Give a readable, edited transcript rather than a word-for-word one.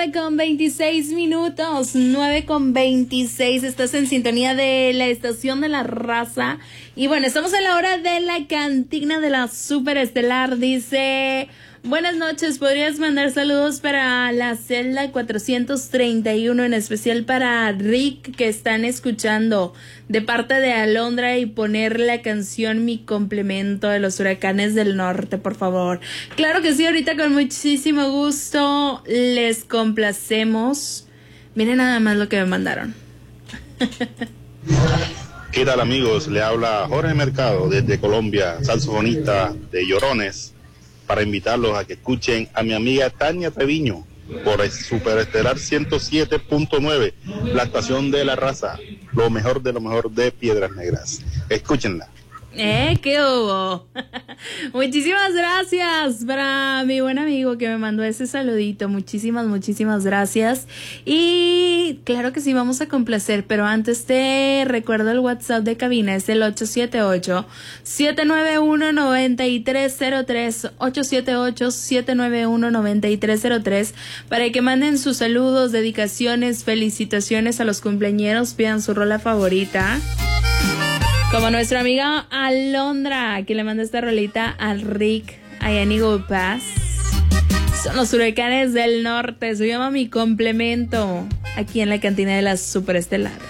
Con 26 minutos, 9:26, estás en sintonía de la estación de la raza. Y bueno, estamos en la hora de la cantina de la Superestelar. Dice: buenas noches, ¿podrías mandar saludos para la celda 431, en especial para Rick, que están escuchando de parte de Alondra, y poner la canción Mi Complemento de los Huracanes del Norte, por favor? Claro que sí, ahorita con muchísimo gusto les complacemos. Miren nada más lo que me mandaron. ¿Qué tal, amigos? Le habla Jorge Mercado desde Colombia, saxofonista de Llorones, para invitarlos a que escuchen a mi amiga Tania Treviño por el Superestelar 107.9, la estación de la raza, lo mejor de Piedras Negras. Escúchenla. ¿Qué hubo? Muchísimas gracias para mi buen amigo que me mandó ese saludito. Muchísimas gracias. Y claro que sí, vamos a complacer, pero antes te recuerdo el WhatsApp de cabina, es el 878-791-9303, 878-791-9303, para que manden sus saludos, dedicaciones, felicitaciones a los cumpleañeros, pidan su rola favorita. Como nuestra amiga Alondra, que le manda esta rolita al Rick allá en Eagle Pass. Son los Huracanes del Norte. Se llama Mi Complemento, aquí en la cantina de la Superestelar.